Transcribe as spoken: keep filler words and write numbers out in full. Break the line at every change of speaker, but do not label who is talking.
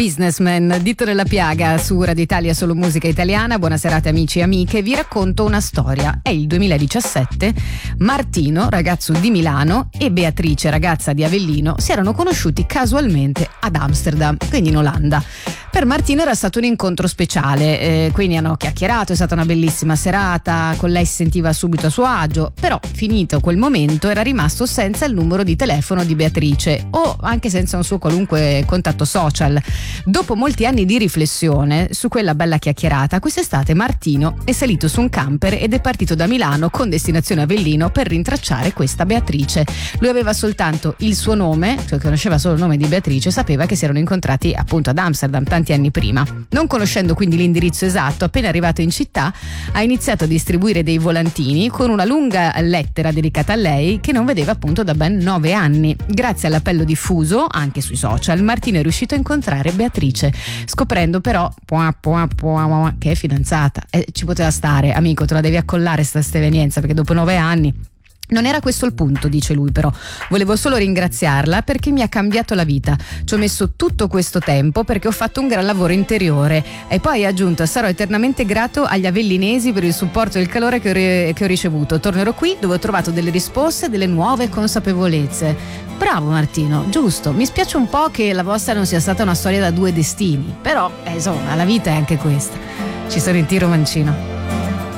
Businessman, dito nella piaga su Radio Italia, solo musica italiana. Buona serata amici e amiche, vi racconto una storia. È il duemiladiciassette, Martino, ragazzo di Milano, e Beatrice, ragazza di Avellino, si erano conosciuti casualmente ad Amsterdam, quindi in Olanda. Per Martino era stato un incontro speciale, eh, quindi hanno chiacchierato, è stata una bellissima serata, con lei si sentiva subito a suo agio, però finito quel momento era rimasto senza il numero di telefono di Beatrice o anche senza un suo qualunque contatto social. Dopo molti anni di riflessione su quella bella chiacchierata, quest'estate Martino è salito su un camper ed è partito da Milano con destinazione Avellino per rintracciare questa Beatrice. Lui aveva soltanto il suo nome, cioè conosceva solo il nome di Beatrice, sapeva che si erano incontrati appunto ad Amsterdam tanti anni prima. Non conoscendo quindi l'indirizzo esatto, appena arrivato in città ha iniziato a distribuire dei volantini con una lunga lettera dedicata a lei che non vedeva appunto da ben nove anni. Grazie all'appello diffuso anche sui social, Martino è riuscito a incontrare Beatrice, scoprendo però pua, pua, pua, che è fidanzata. E ci poteva stare, amico, te la devi accollare sta evenienza, perché dopo nove anni. Non era questo il punto, dice lui, però volevo solo ringraziarla perché mi ha cambiato la vita. Ci ho messo tutto questo tempo perché ho fatto un gran lavoro interiore. E poi ha aggiunto: sarò eternamente grato agli avellinesi per il supporto e il calore che ho, re- che ho ricevuto. Tornerò qui dove ho trovato delle risposte e delle nuove consapevolezze. Bravo Martino, giusto. Mi spiace un po' che la vostra non sia stata una storia da due destini, però eh, insomma la vita è anche questa. Ci sono in tiro Mancino.